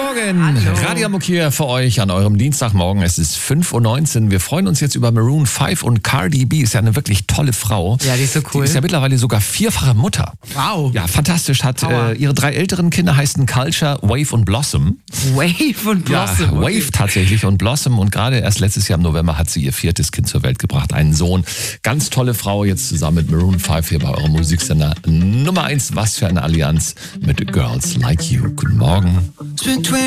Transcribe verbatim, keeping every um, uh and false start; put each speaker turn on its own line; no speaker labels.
Morgen.
Hallo.
Radio Amok hier für euch an eurem Dienstagmorgen. Es ist fünf Uhr neunzehn. Wir freuen uns jetzt über Maroon fünf und Cardi B. Ist ja eine wirklich tolle Frau.
Ja, die ist so cool.
Die ist ja mittlerweile sogar vierfache Mutter.
Wow.
Ja, fantastisch. Hat äh, ihre drei älteren Kinder heißen Culture, Wave und Blossom.
Wave und Blossom.
Ja,
okay.
Wave tatsächlich und Blossom. Und gerade erst letztes Jahr im November hat sie ihr viertes Kind zur Welt gebracht. Einen Sohn. Ganz tolle Frau. Jetzt zusammen mit Maroon fünf hier bei eurem Musiksender Nummer eins. Was für eine Allianz mit Girls Like You. Guten Morgen.